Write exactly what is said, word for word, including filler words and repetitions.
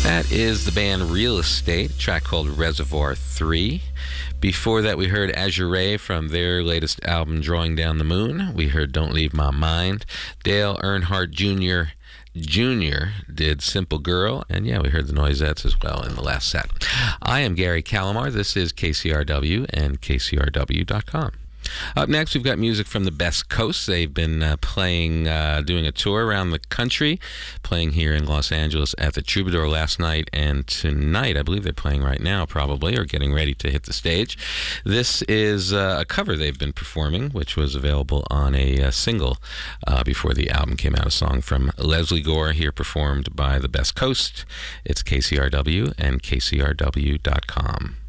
That is the band Real Estate, a track called Reservoir three. Before that, we heard Azure from their latest album, Drawing Down the Moon. We heard Don't Leave My Mind. Dale Earnhardt Junior Junior did Simple Girl. And yeah, we heard the Noisettes as well in the last set. I am Gary Calamar. This is K C R W and K C R W dot com. Up next, we've got music from the Best Coast. They've been uh, playing, uh, doing a tour around the country, playing here in Los Angeles at the Troubadour last night and tonight. I believe they're playing right now, probably, or getting ready to hit the stage. This is uh, a cover they've been performing, which was available on a, a single uh, before the album came out, a song from Leslie Gore, here performed by the Best Coast. It's K C R W and K C R W dot com.